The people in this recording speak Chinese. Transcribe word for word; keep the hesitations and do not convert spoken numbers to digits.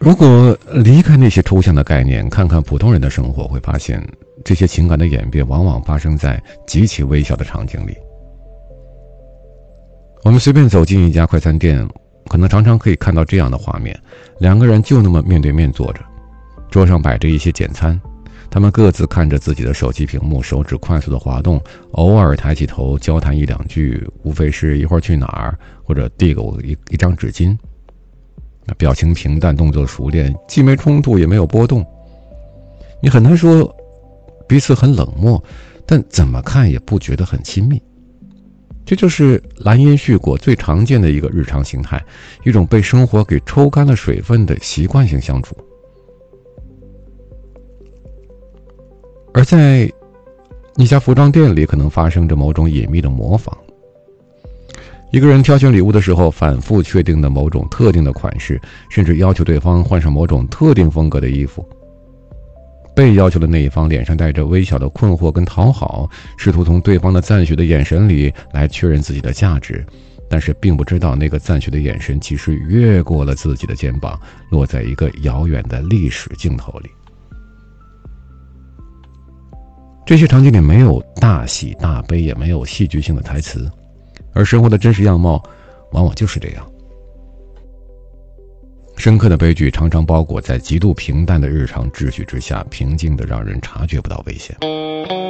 如果离开那些抽象的概念，看看普通人的生活，会发现这些情感的演变往往发生在极其微小的场景里。我们随便走进一家快餐店，可能常常可以看到这样的画面：两个人就那么面对面坐着，桌上摆着一些简餐，他们各自看着自己的手机屏幕，手指快速的滑动，偶尔抬起头交谈一两句，无非是一会儿去哪儿，或者递给我一一张纸巾。表情平淡，动作熟练，既没冲突也没有波动。你很难说彼此很冷漠，但怎么看也不觉得很亲密。这就是蓝烟絮果最常见的一个日常形态，一种被生活给抽干了水分的习惯性相处。而在一家服装店里，可能发生着某种隐秘的模仿。一个人挑选礼物的时候，反复确定的某种特定的款式，甚至要求对方换上某种特定风格的衣服。被要求的那一方脸上带着微小的困惑跟讨好，试图从对方的赞许的眼神里来确认自己的价值，但是并不知道那个赞许的眼神其实越过了自己的肩膀，落在一个遥远的历史镜头里。这些场景里没有大喜大悲，也没有戏剧性的台词，而生活的真实样貌往往就是这样。深刻的悲剧常常包裹在极度平淡的日常秩序之下，平静的让人察觉不到危险。